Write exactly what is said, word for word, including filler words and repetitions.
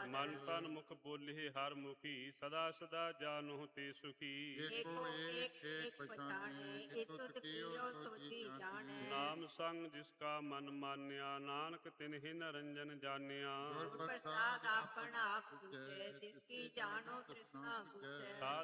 ਨਿਧਾਨ। ਮਨ ਤਨ ਮੁਖ ਬੋਲੇ ਹਰ ਮੁਖੀ, ਸਦਾ ਸਦਾ ਜਾਨੋ ਤੇ ਸੁਖੀ। ਏਕੋ ਏਕ ਏਕ ਪਛਾਣੇ, ਇਤੁਤ ਕੀਓ ਸੋਚੀ ਜਾਣੈ। ਨਾਮ ਸੰਗ ਜਿਸ ਕਾ ਮਨ ਮਾਨਿਆ, ਨਾਨਕ ਤਿਨਹਿ ਨਿਰੰਜਨ ਜਾਣਿਆ। ਗੁਰ ਪ੍ਰਸਾਦ ਆਪਨ ਆਪ ਸੁਝੈ, ਤਿਸ ਕੀ ਜਾਣੋ ਤ੍ਰਿਸ਼ਨਾ ਬੁਝੈ।